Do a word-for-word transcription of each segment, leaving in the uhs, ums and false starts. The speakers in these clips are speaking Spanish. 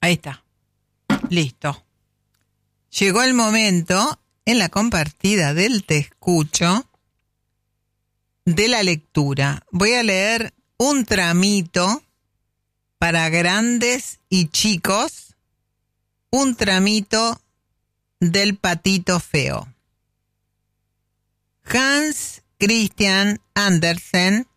Ahí está. Listo. Llegó el momento en la compartida del Te Escucho de la lectura. Voy a leer un tramito para grandes y chicos, un tramito del Patito Feo. Hans Christian Andersen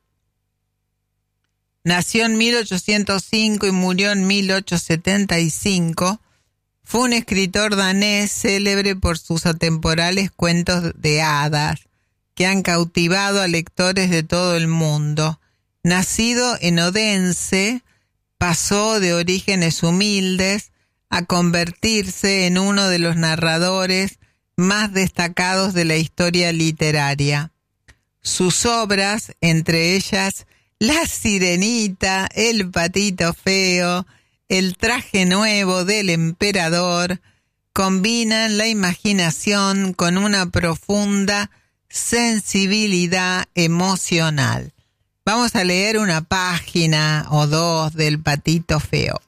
nació en mil ochocientos cinco y murió en mil ochocientos setenta y cinco. Fue un escritor danés célebre por sus atemporales cuentos de hadas que han cautivado a lectores de todo el mundo. Nacido en Odense, pasó de orígenes humildes a convertirse en uno de los narradores más destacados de la historia literaria. Sus obras, entre ellas La Sirenita, El Patito Feo, El Traje Nuevo del Emperador, combinan la imaginación con una profunda sensibilidad emocional. Vamos a leer una página o dos del Patito Feo.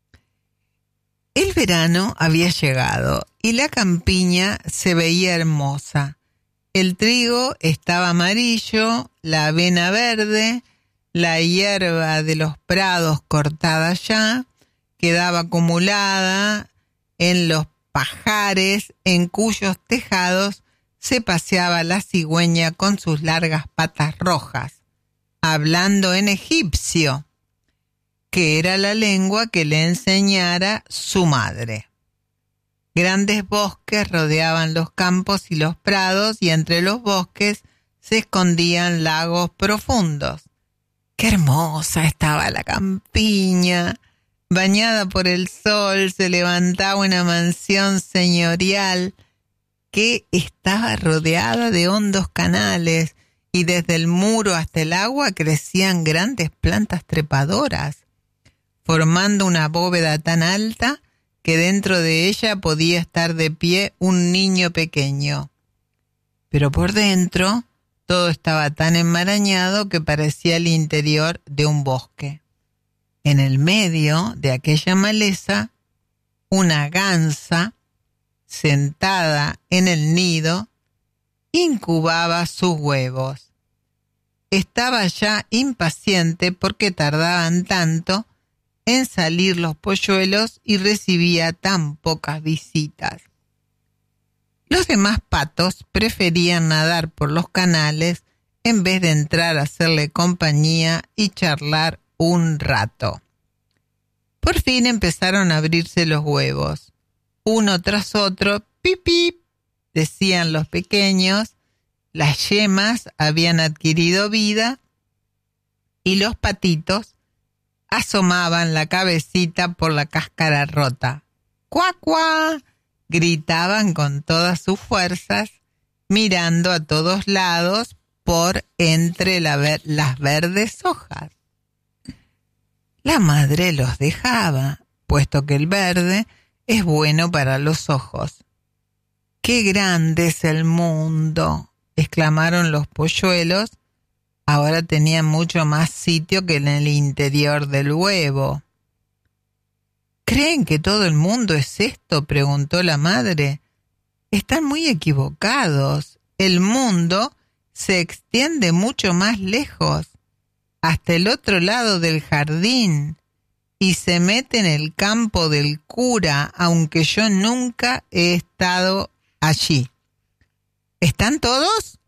El verano había llegado y la campiña se veía hermosa. El trigo estaba amarillo, la avena verde, la hierba de los prados cortada ya, quedaba acumulada en los pajares en cuyos tejados se paseaba la cigüeña con sus largas patas rojas, hablando en egipcio, que era la lengua que le enseñara su madre. Grandes bosques rodeaban los campos y los prados, y entre los bosques se escondían lagos profundos. ¡Qué hermosa estaba la campiña! Bañada por el sol, se levantaba una mansión señorial que estaba rodeada de hondos canales, y desde el muro hasta el agua crecían grandes plantas trepadoras, formando una bóveda tan alta que dentro de ella podía estar de pie un niño pequeño. Pero por dentro todo estaba tan enmarañado que parecía el interior de un bosque. En el medio de aquella maleza, una gansa, sentada en el nido, incubaba sus huevos. Estaba ya impaciente porque tardaban tanto en salir los polluelos y recibía tan pocas visitas. Los demás patos preferían nadar por los canales en vez de entrar a hacerle compañía y charlar un rato. Por fin empezaron a abrirse los huevos. Uno tras otro, pip, pip, decían los pequeños. Las yemas habían adquirido vida y los patitos asomaban la cabecita por la cáscara rota. ¡Cuá, cuá! Gritaban con todas sus fuerzas, mirando a todos lados por entre la ver- las verdes hojas. La madre los dejaba, puesto que el verde es bueno para los ojos. ¡Qué grande es el mundo!, exclamaron los polluelos. Ahora tenían mucho más sitio que en el interior del huevo. ¿Creen que todo el mundo es esto?, preguntó la madre. Están muy equivocados. El mundo se extiende mucho más lejos, hasta el otro lado del jardín, y se mete en el campo del cura, aunque yo nunca he estado allí. ¿Están todos?,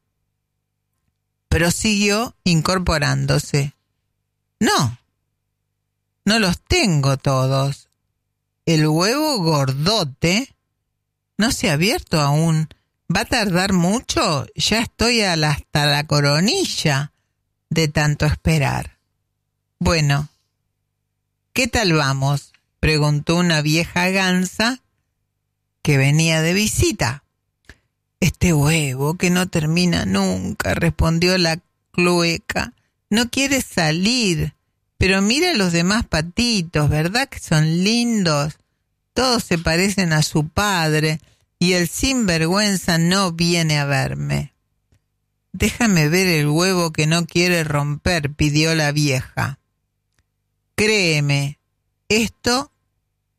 prosiguió incorporándose. No, no los tengo todos. El huevo gordote no se ha abierto aún. ¿Va a tardar mucho? Ya estoy a la, hasta la coronilla de tanto esperar. Bueno, ¿qué tal vamos?, preguntó una vieja gansa que venía de visita. Este huevo que no termina nunca, respondió la clueca. No quiere salir, pero mira a los demás patitos, ¿verdad que son lindos? Todos se parecen a su padre y el sinvergüenza no viene a verme. Déjame ver el huevo que no quiere romper, pidió la vieja. Créeme, esto